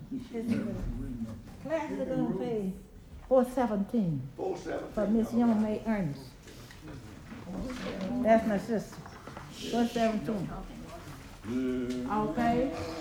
Class is gonna pay $417 for Miss Young May Ernest. That's my sister. $417. Okay.